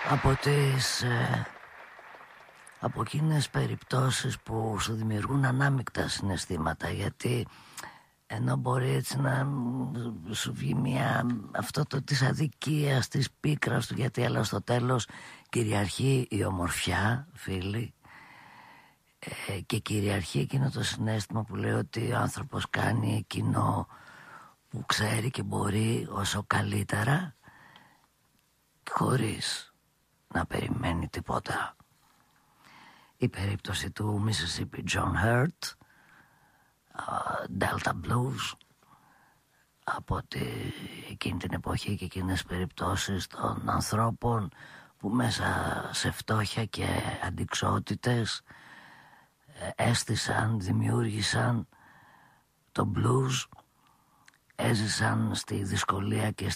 από εκείνες περιπτώσεις που σου δημιουργούν ανάμεικτα συναισθήματα, γιατί ενώ μπορεί έτσι να σου βγει αυτό της αδικίας, της πίκρας του, γιατί αλλά στο τέλος κυριαρχεί η ομορφιά, φίλοι, και κυριαρχεί εκείνο το συναίσθημα που λέει ότι ο άνθρωπος κάνει εκείνο που ξέρει και μπορεί όσο καλύτερα, χωρίς να περιμένει τίποτα. Η περίπτωση του Mississippi John Hurt, Delta Blues, από εκείνη την εποχή και εκείνες περιπτώσεις των ανθρώπων που μέσα σε φτώχεια και αντιξότητες έστησαν, δημιούργησαν το blues, έζησαν στη δυσκολία και